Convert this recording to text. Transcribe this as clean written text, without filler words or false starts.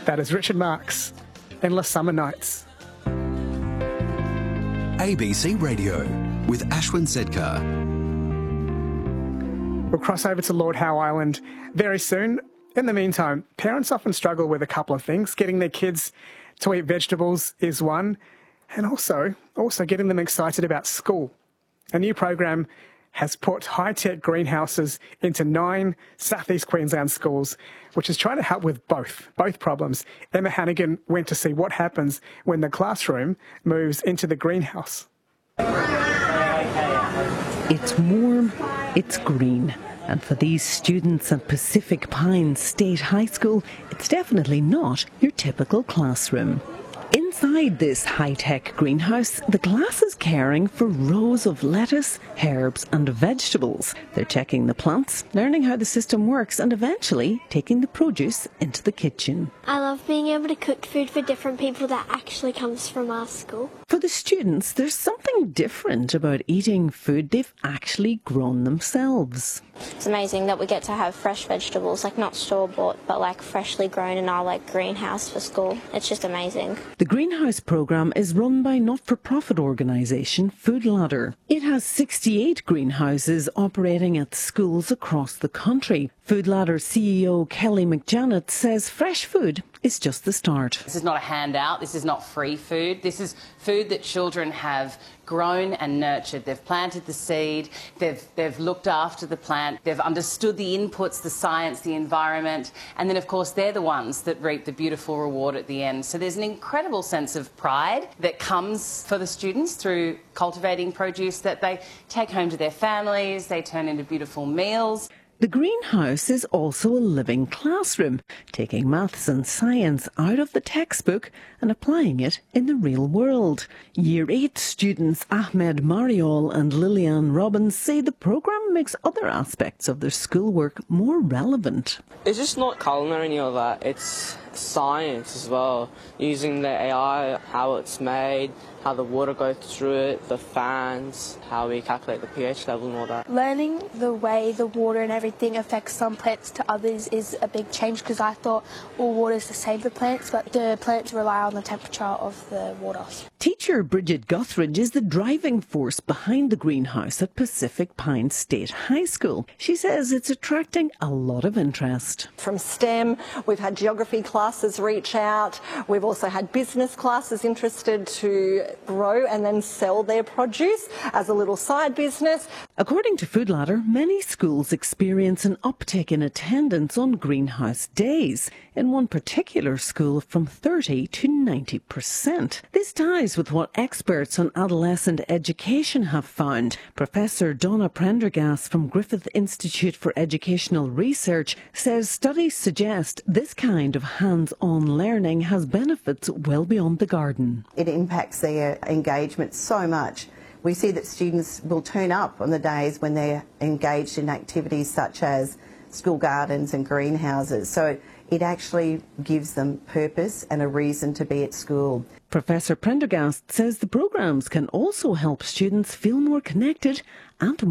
That is Richard Marx, Endless Summer Nights. ABC Radio with Ashwin Sedkar. We'll cross over to Lord Howe Island very soon. In the meantime, parents often struggle with a couple of things. Getting their kids to eat vegetables is one, and also getting them excited about school. A new program has put high-tech greenhouses into 9 southeast Queensland schools, which is trying to help with both problems. Emma Hannigan went to see what happens when the classroom moves into the greenhouse. It's warm, it's green. And for these students at Pacific Pines State High School, it's definitely not your typical classroom. Inside this high-tech greenhouse, the class is caring for rows of lettuce, herbs and vegetables. They're checking the plants, learning how the system works and eventually taking the produce into the kitchen. I love being able to cook food for different people that actually comes from our school. For the students, there's something different about eating food they've actually grown themselves. It's amazing that we get to have fresh vegetables, like not store-bought, but like freshly grown in our greenhouse for school. It's just amazing. The greenhouse programme is run by not-for-profit organisation Food Ladder. It has 68 greenhouses operating at schools across the country. Food Ladder CEO Kelly McJanet says fresh food is just the start. This is not a handout, this is not free food, this is food that children have grown and nurtured. They've planted the seed, they've looked after the plant, they've understood the inputs, the science, the environment, and then of course they're the ones that reap the beautiful reward at the end. So there's an incredible sense of pride that comes for the students through cultivating produce that they take home to their families, they turn into beautiful meals. The greenhouse is also a living classroom, taking maths and science out of the textbook and applying it in the real world. Year 8 students Ahmed Mariol and Lillian Robbins say the programme makes other aspects of their schoolwork more relevant. It's just not culinary or that, it's science as well, using the AI, how it's made, how the water goes through it, the fans, how we calculate the pH level and all that. Learning the way the water and everything affects some plants to others is a big change, because I thought all water is the same for plants, but the plants rely on the temperature of the water. Teacher Bridget Guthridge is the driving force behind the greenhouse at Pacific Pines State High School. She says it's attracting a lot of interest. From STEM, we've had geography classes reach out. We've also had business classes interested to grow and then sell their produce as a little side business. According to Food Ladder, many schools experience an uptick in attendance on greenhouse days. In one particular school, from 30 to 90%. This ties with what experts on adolescent education have found. Professor Donna Prendergast from Griffith Institute for Educational Research says studies suggest this kind of hands-on learning has benefits well beyond the garden. It impacts their engagement so much. We see that students will turn up on the days when they're engaged in activities such as school gardens and greenhouses. So it actually gives them purpose and a reason to be at school. Professor Prendergast says the programmes can also help students feel more connected and